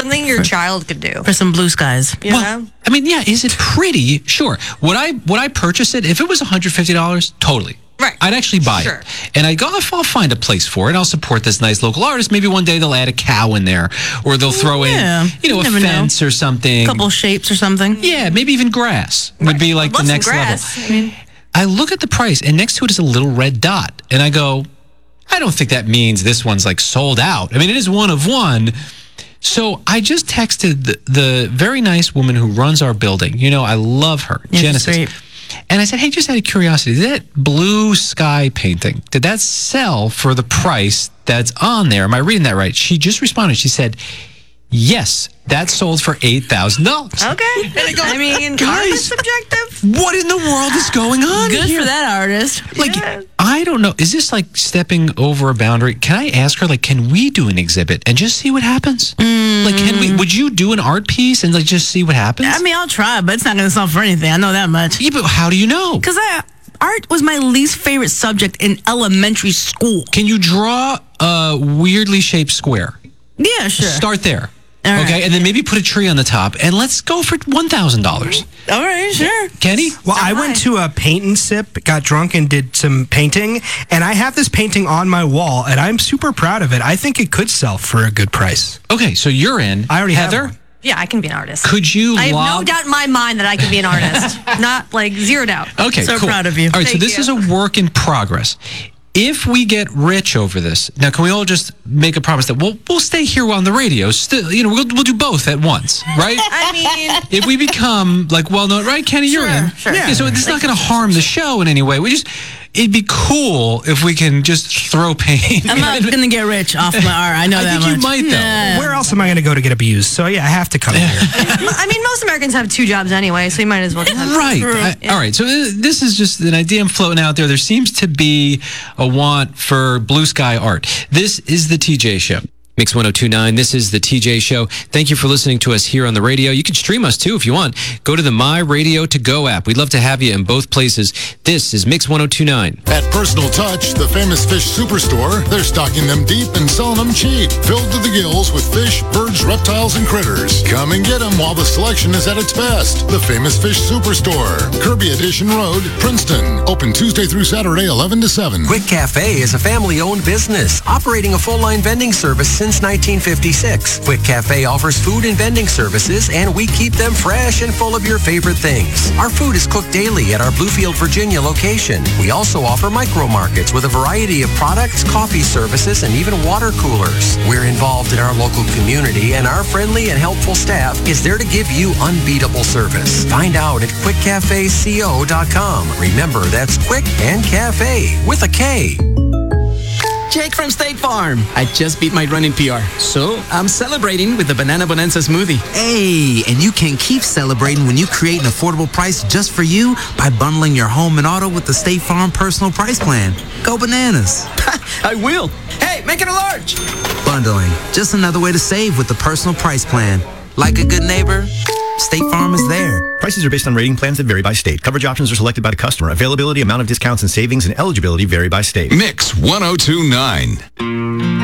something your child could do. For some blue skies. You know? I mean, yeah, is it pretty? Sure. Would I purchase it? If it was $150, totally. Right. I'd actually buy Sure. it. And I'll find a place for it. I'll support this nice local artist. Maybe one day they'll add a cow in there, or they'll throw in, a fence or something. A couple shapes or something. Yeah, maybe even grass would be like the next level. I mean, I look at the price, and next to it is a little red dot. And I go, I don't think that means this one's like sold out. I mean, it is one of one. So I just texted the very nice woman who runs our building. You know, I love her, Genesis. And I said, hey, just out of curiosity, that blue sky painting, did that sell for the price that's on there? Am I reading that right? She just responded. She said, yes, that sold for $8,000. okay. I mean, art is subjective. What in the world is going on Good here? for that artist. Like, I don't know. Is this like stepping over a boundary? Can I ask her, like, can we do an exhibit and just see what happens? Like, would you do an art piece and like just see what happens? I mean, I'll try, but it's not going to sell for anything. I know that much. Yeah, but how do you know? Because art was my least favorite subject in elementary school. Can you draw a weirdly shaped square? Yeah, sure. Start there. All okay, right. and then maybe put a tree on the top, and let's go for $1,000. All right, sure. Kenny? Well, I went to a paint and sip, got drunk, and did some painting, and I have this painting on my wall, and I'm super proud of it. I think it could sell for a good price. Okay, so you're in. I already have Heather? one. Yeah, I can be an artist. Could you I have no log- doubt in my mind that I can be an artist. Not like zero doubt. Okay, So cool. proud of you. All right, so Thank this you. is a work in progress. If we get rich over this, now can we all just make a promise that we'll stay here on the radio? Still, you know, we'll do both at once, right? I mean, If we become like well-known, right, Kenny? You're in. Sure. Yeah, so it's not going to harm the show in any way. It'd be cool if we can just throw paint. I'm not going to get rich off my art. I know I that think much. you might, though. Nah. Where else am I going to go to get abused? So, yeah, I have to come here. I mean, most Americans have 2 jobs anyway, so you might as well just have Right. Yeah. All right. So this is just an idea I'm floating out there. There seems to be a want for blue sky art. This is the TJ Show. Mix 102.9. This is the TJ Show. Thank you for listening to us here on the radio. You can stream us too if you want. Go to the My Radio To Go app. We'd love to have you in both places. This is Mix 102.9. At Personal Touch, the famous fish superstore, they're stocking them deep and selling them cheap, filled to the gills with fish, birds, reptiles, and critters. Come and get them while the selection is at its best. The famous fish superstore, Kirby Edition Road, Princeton. Open Tuesday through Saturday, 11 to 7. Quick Cafe is a family-owned business operating a full-line vending service since 1956. Quick Cafe offers food and vending services, and we keep them fresh and full of your favorite things. Our food is cooked daily at our Bluefield, Virginia location. We also offer micro markets with a variety of products, coffee services, and even water coolers. We're involved in our local community, and our friendly and helpful staff is there to give you unbeatable service. Find out at quickcafeco.com. Remember, that's Quick and Cafe with a K. Jake from State Farm. I just beat my running PR, so I'm celebrating with the Banana Bonanza smoothie. Hey, and you can keep celebrating when you create an affordable price just for you by bundling your home and auto with the State Farm Personal Price Plan. Go bananas. I will. Hey, make it a large. Bundling, just another way to save with the Personal Price Plan. Like a good neighbor, State Farm is there. Prices are based on rating plans that vary by state. Coverage options are selected by the customer. Availability, amount of discounts and savings, and eligibility vary by state. Mix 102.9.